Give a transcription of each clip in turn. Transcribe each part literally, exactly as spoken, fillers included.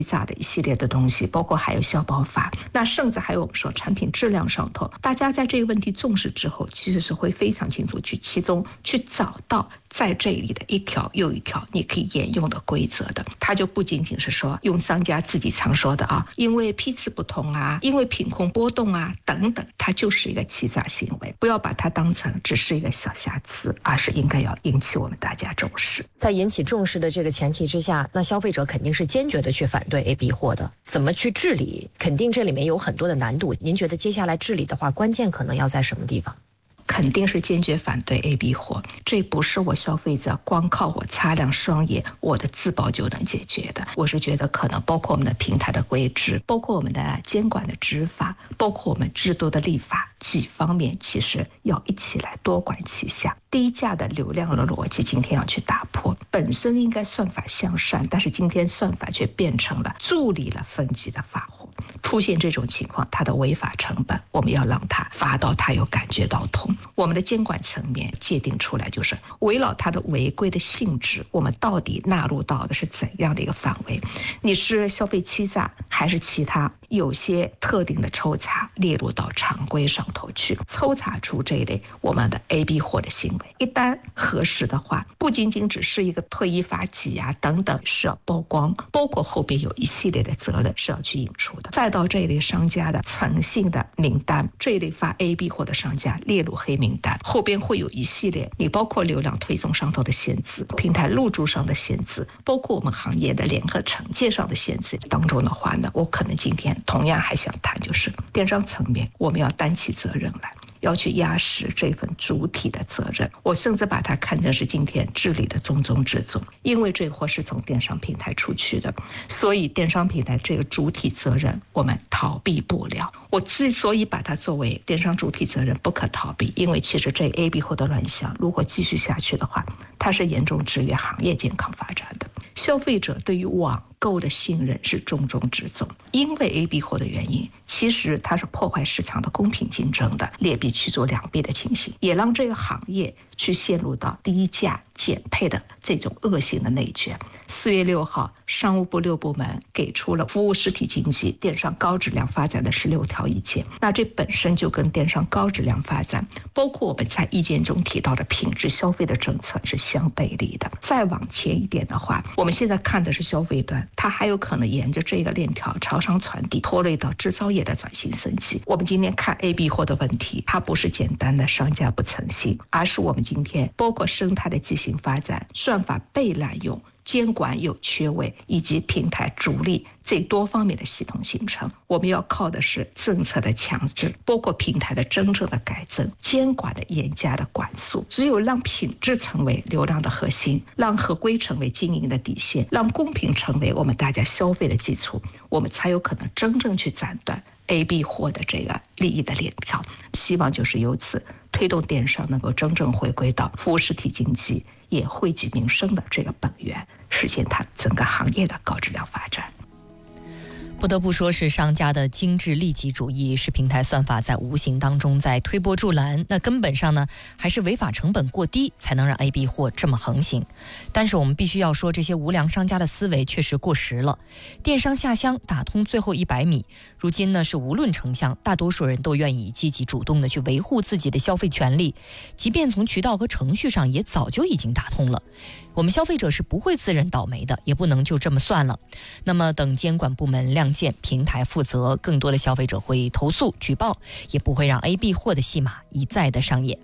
炸的一系列的东西，包括还有消保法，那甚至还有我们说产品质量上头，大家在这个问题重视之后，其实是会非常清楚去其中去找到在这里的一条又一条你可以沿用的规则的。它就不仅仅是说用商家自己常说的啊，因为批次不同啊，因为品控波动啊等等，它就是一个欺诈行为，不要把它当成只是一个小瑕疵，而是应该要引起我们大家重视。 在引起重视的这个前提之下，那消费者肯定是坚决的去反对 A B 货的，怎么去治理？肯定这里面有很多的难度。您觉得接下来治理的话，关键可能要在什么地方？ 肯定是坚决反对 A B 货，这不是我消费者光靠我擦亮双眼我的自保就能解决的。我是觉得可能包括我们的平台的规制，包括我们的监管的执法，包括我们制度的立法，几方面其实要一起来多管齐下。低价的流量的逻辑今天要去打破，本身应该算法向善，但是今天算法却变成了助力了分级的发货。出现这种情况，它的违法成本我们要让它发到它有感觉到痛。我们的监管层面界定出来，就是围绕它的违规的性质，我们到底纳入到的是怎样的一个范围？你是消费欺诈还是其他有些特定的抽查列入到常规上头去，抽查出这一类我们的 A B 货的行为。一旦核实的话，不仅仅只是一个退一罚几啊等等是要曝光，包括后边有一系列的责任是要去引出的。再到这一类商家的诚信的名单，这一类发 A B 货的商家列入黑名单，后边会有一系列，你包括流量推送上头的限制，平台入驻上的限制，包括我们行业的联合惩戒上的限制当中的话呢，我可能今天同样还想谈，就是电商层面我们要担起责任来，要去压实这份主体的责任。我甚至把它看成是今天治理的重中之重，因为这货是从电商平台出去的，所以电商平台这个主体责任我们逃避不了。我之所以把它作为电商主体责任不可逃避，因为其实这 A B 货的乱象如果继续下去的话，它是严重制约行业健康发展的。消费者对于网购的信任是重中之重，因为 A B 货的原因，其实它是破坏市场的公平竞争的，劣币驱逐良币的情形，也让这个行业去陷入到低价减配的这种恶性的内卷。四月六号，商务部六部门给出了服务实体经济电商高质量发展的十六条意见，那这本身就跟电商高质量发展，包括我们在意见中提到的品质消费的政策是相背离的。再往前一点的话，我们现在看的是消费端，它还有可能沿着这个链条朝上传递，拖累到制造业的转型升级。我们今天看 A B 货的问题，它不是简单的商家不诚信，而是我们今天包括生态的畸形发展、算法被滥用、监管有缺位以及平台逐利这多方面的系统形成，我们要靠的是政策的强制，包括平台的真正的改正，监管的严加的管束。只有让品质成为流量的核心，让合规成为经营的底线，让公平成为我们大家消费的基础，我们才有可能真正去斩断 A B 货的这个利益的链条。希望就是由此推动电商能够真正回归到服务实体经济，也惠及民生的这个本源，实现它整个行业的高质量发展。 不得不说是商家的精致利己主义，是平台算法在无形当中在推波助澜。那根本上呢，还是违法成本过低，才能让 A B 货这么横行。但是我们必须要说，这些无良商家的思维确实过时了。电商下乡打通最后一百米，如今呢是无论城乡，大多数人都愿意积极主动的去维护自己的消费权利，即便从渠道和程序上也早就已经打通了。我们消费者是不会自认倒霉的，也不能就这么算了。那么等监管部门亮剑，平台负责，更多的消费者会投诉举报，也不会让 A B 货的戏码一再的上演。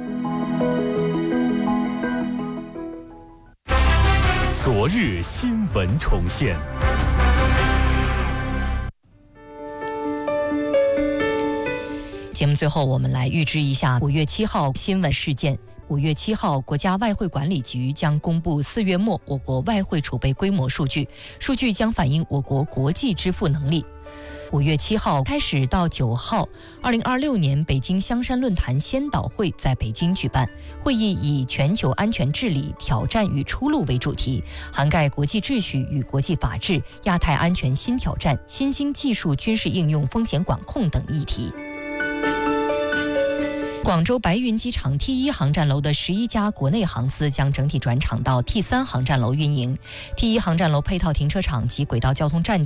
昨日新闻重现。 节目最后，我们来预知一下五月七号新闻事件。五月七号，国家外汇管理局将公布四月末我国外汇储备规模数据，数据将反映我国国际支付能力。五月七号开始到九号，二零二六年北京香山论坛先导会在北京举办。会议以全球安全治理挑战与出路为主题，涵盖国际秩序与国际法治、亚太安全新挑战、新兴技术军事应用风险管控等议题。广州白云机场 T 一 航站楼的十一家国内航司将整体转场到 T 三 航站楼运营。T 一 航站楼配套停车场及轨道交通站点